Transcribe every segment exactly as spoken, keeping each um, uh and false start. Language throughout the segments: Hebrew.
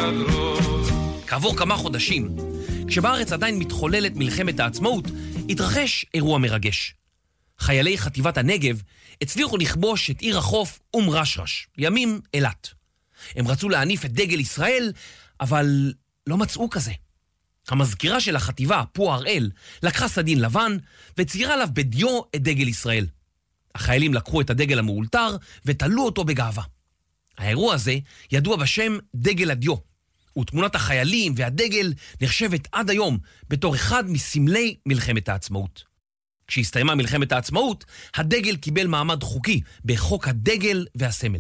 כעבור כמה חודשים, כשבארץ עדיין מתחוללת מלחמת העצמאות, התרחש אירוע מרגש. חיילי חטיבת הנגב הצליחו לכבוש את עיר החוף אום רשרש, לימים אילת. הם רצו להניף את דגל ישראל, אבל לא מצאו כזה. המזכירה של החטיבה, פועה הראל, לקחה סדין לבן וציירה עליו בדיו את דגל ישראל. החיילים לקחו את הדגל המאולתר ותלו אותו בגאווה. האירוע הזה ידוע בשם דגל הדיו, ותמונת החיילים והדגל נחשבת עד היום בתור אחד מסמלי מלחמת העצמאות. כשהסתיימה מלחמת העצמאות, הדגל קיבל מעמד חוקי בחוק הדגל והסמל.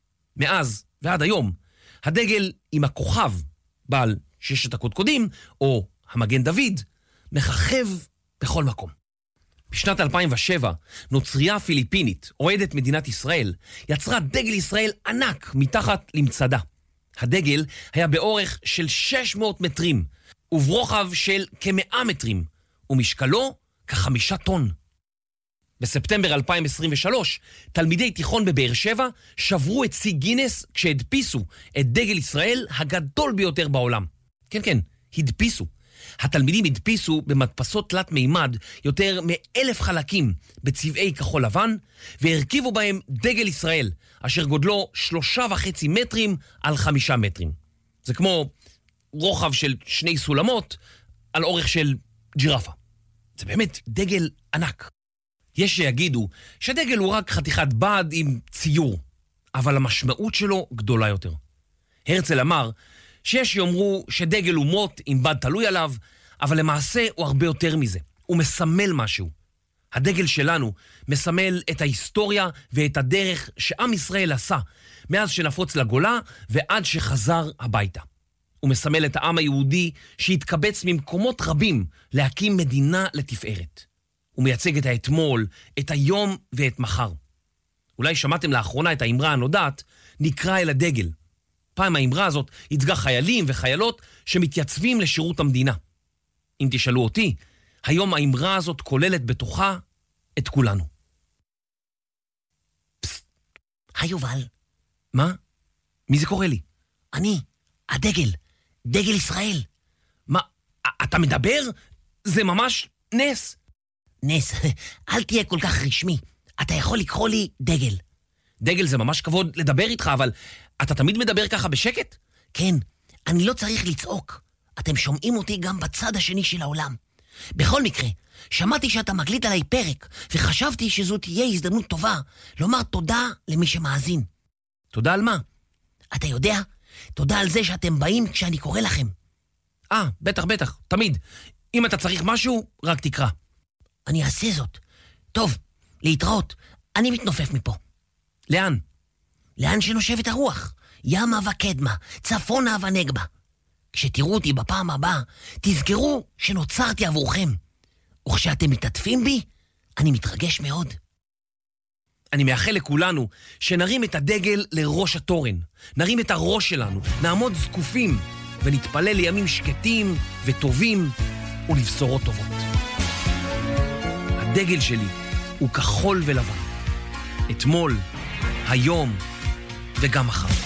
מאז ועד היום, הדגל עם הכוכב, בעל ששת הקודקודים, או המגן דוד, מככב בכל מקום. בשנת אלפיים ושבע, נוצריה פיליפינית, אוהדת מדינת ישראל, יצרה דגל ישראל ענק מתחת למצדה. הדגל היה באורך של שש מאות מטרים, וברוחב של כ-מאה מטרים, ומשקלו כחמישה טון. בספטמבר אלפיים עשרים ושלוש, תלמידי תיכון בבאר שבע שברו את שיא גינס כשהדפיסו את דגל ישראל הגדול ביותר בעולם. כן, כן, הדפיסו. התלמידים הדפיסו במדפסות תלת מימד יותר מאלף חלקים בצבעי כחול לבן, והרכיבו בהם דגל ישראל, אשר גודלו שלושה וחצי מטרים על חמישה מטרים. זה כמו רוחב של שני סולמות על אורך של ג'ירפה. זה באמת דגל ענק. יש שיגידו שדגל הוא רק חתיכת בד עם ציור, אבל המשמעות שלו גדולה יותר. הרצל אמר שיש שיאמרו שדגל הוא מוט עם בד תלוי עליו, אבל למעשה הוא הרבה יותר מזה. הוא מסמל משהו. הדגל שלנו מסמל את ההיסטוריה ואת הדרך שעם ישראל עשה מאז שנפוץ לגולה ועד שחזר הביתה. הוא מסמל את העם היהודי שהתקבץ ממקומות רבים להקים מדינה לתפארת. הוא מייצג את האתמול, את היום ואת מחר. אולי שמעתם לאחרונה את האמרה הנודעת, נקרא אל הדגל. פעם האמרה הזאת ייצגה חיילים וחיילות שמתייצבים לשירות המדינה. אם תשאלו אותי, היום האמרה הזאת כוללת בתוכה את כולנו. פסט, היי יובל. מה? מי זה קורא לי? אני, הדגל, דגל ישראל. מה, אתה מדבר? זה ממש נס. נס, אל תהיה כל כך רשמי. אתה יכול לקרוא לי דגל. דגל זה ממש כבוד לדבר איתך, אבל אתה תמיד מדבר ככה בשקט? כן, אני לא צריך לצעוק. אתם שומעים אותי גם בצד השני של העולם. בכל מקרה, שמעתי שאתה מקליט עליי פרק, וחשבתי שזו תהיה הזדמנות טובה לומר תודה למי שמאזין. תודה על מה? אתה יודע, תודה על זה שאתם באים כשאני קורא לכם. אה, בטח, בטח, תמיד. אם אתה צריך משהו, רק תקרא. אני אעשה זאת. טוב, להתראות. אני מתנופף מפה. לאן? לאן שנושבת הרוח. ימה וקדמה, צפונה ונגבה. כשתראו אותי בפעם הבאה, תזכרו שנוצרתי עבורכם. וכשאתם מתעטפים בי, אני מתרגש מאוד. אני מאחל לכולנו שנרים את הדגל לראש התורן. נרים את הראש שלנו, נעמוד זקופים, ונתפלל לימים שקטים וטובים ולבשורות טובות. הדגל שלי הוא כחול ולבן. אתמול, היום וגם מחר.